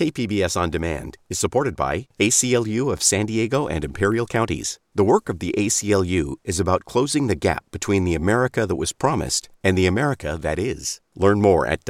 KPBS On Demand is supported by ACLU of San Diego and Imperial Counties. The work of the ACLU is about closing the gap between the America that was promised and the America that is. Learn more at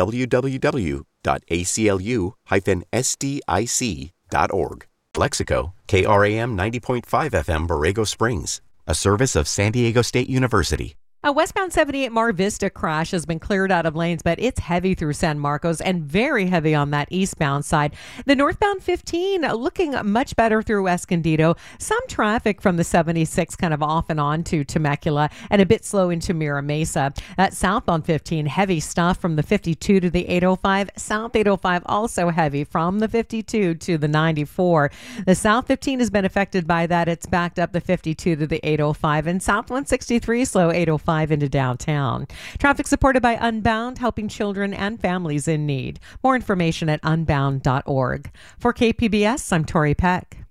www.aclu-sdic.org. Lexico, KRAM 90.5 FM Borrego Springs, a service of San Diego State University. A westbound 78 Mar Vista crash has been cleared out of lanes, but it's heavy through San Marcos and very heavy on that eastbound side. The northbound 15 looking much better through Escondido. Some traffic from the 76 kind of off and on to Temecula and a bit slow into Mira Mesa. That southbound 15, heavy stuff from the 52 to the 805. South 805 also heavy from the 52 to the 94. The South 15 has been affected by that. It's backed up the 52 to the 805 and South 163 slow 805 into downtown. Traffic supported by Unbound, helping children and families in need. More information at unbound.org. For KPBS, I'm Tori Peck.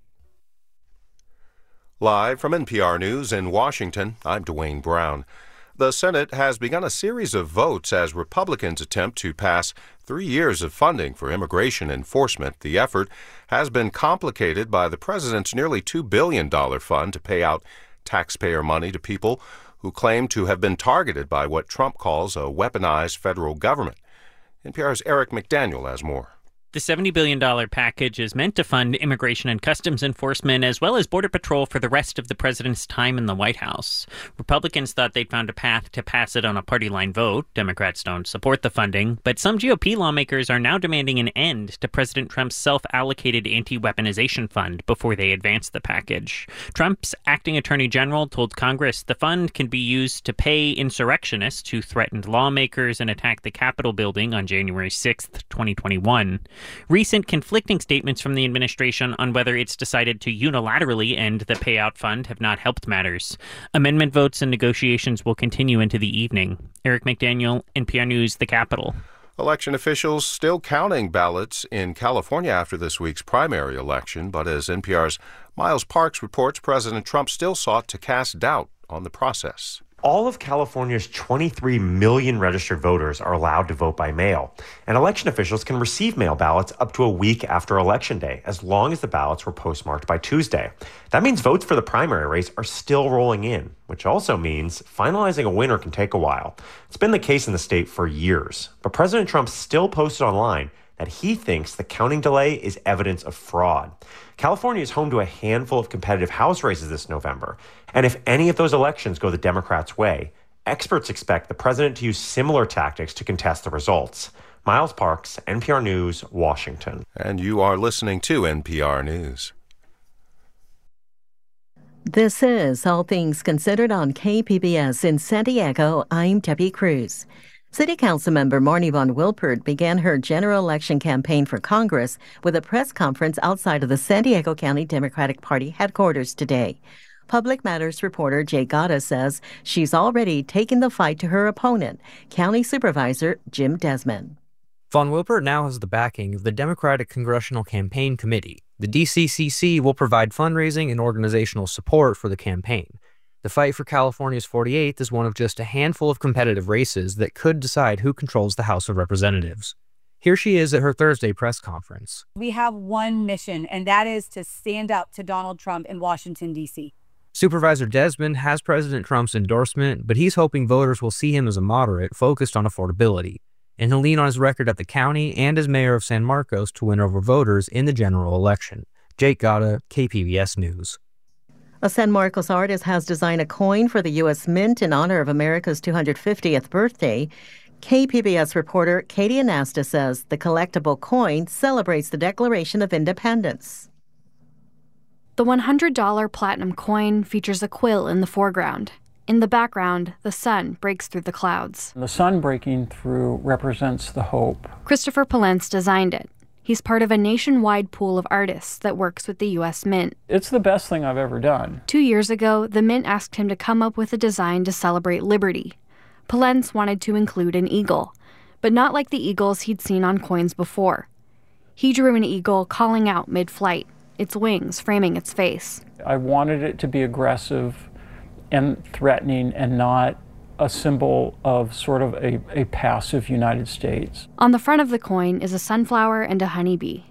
Live from NPR News in Washington, I'm Dwayne Brown. The Senate has begun a series of votes as Republicans attempt to pass 3 years of funding for immigration enforcement. The effort has been complicated by the president's nearly $2 billion fund to pay out taxpayer money to people who claim to have been targeted by what Trump calls a weaponized federal government. NPR's Eric McDaniel has more. The $70 billion package is meant to fund immigration and customs enforcement as well as Border Patrol for the rest of the president's time in the White House. Republicans thought they'd found a path to pass it on a party line vote. Democrats don't support the funding, but some GOP lawmakers are now demanding an end to President Trump's self-allocated anti-weaponization fund before they advance the package. Trump's acting attorney general told Congress the fund can be used to pay insurrectionists who threatened lawmakers and attacked the Capitol building on January 6th, 2021. Recent conflicting statements from the administration on whether it's decided to unilaterally end the payout fund have not helped matters. Amendment votes and negotiations will continue into the evening. Eric McDaniel, NPR News, The Capitol. Election officials still counting ballots in California after this week's primary election, but as NPR's Miles Parks reports, President Trump still sought to cast doubt on the process. All of California's 23 million registered voters are allowed to vote by mail, and election officials can receive mail ballots up to a week after Election Day, as long as the ballots were postmarked by Tuesday. That means votes for the primary race are still rolling in, which also means finalizing a winner can take a while. It's been the case in the state for years, but President Trump still posted online that he thinks the counting delay is evidence of fraud. California is home to a handful of competitive House races this November, and if any of those elections go the Democrats' way, experts expect the president to use similar tactics to contest the results. Miles Parks, NPR News, Washington. And you are listening to NPR News. This is All Things Considered on KPBS in San Diego. I'm Debbie Cruz. City Council member Marnie Von Wilpert began her general election campaign for Congress with a press conference outside of the San Diego County Democratic Party headquarters today. Public Matters reporter Jay Gatta says she's already taken the fight to her opponent, County Supervisor Jim Desmond. Von Wilpert now has the backing of the Democratic Congressional Campaign Committee. The DCCC will provide fundraising and organizational support for the campaign. The fight for California's 48th is one of just a handful of competitive races that could decide who controls the House of Representatives. Here she is at her Thursday press conference. We have one mission, and that is to stand up to Donald Trump in Washington, D.C. Supervisor Desmond has President Trump's endorsement, but he's hoping voters will see him as a moderate focused on affordability, and he'll lean on his record at the county and as mayor of San Marcos to win over voters in the general election. Jake Gatta, KPBS News. A San Marcos artist has designed a coin for the U.S. Mint in honor of America's 250th birthday. KPBS reporter Katie Anasta says the collectible coin celebrates the Declaration of Independence. The $100 platinum coin features a quill in the foreground. In the background, the sun breaks through the clouds. The sun breaking through represents the hope. Christopher Polentz designed it. He's part of a nationwide pool of artists that works with the U.S. Mint. It's the best thing I've ever done. 2 years ago, the Mint asked him to come up with a design to celebrate liberty. Polentz wanted to include an eagle, but not like the eagles he'd seen on coins before. He drew an eagle calling out mid-flight, its wings framing its face. I wanted it to be aggressive and threatening and not a symbol of sort of a passive United States. On the front of the coin is a sunflower and a honeybee.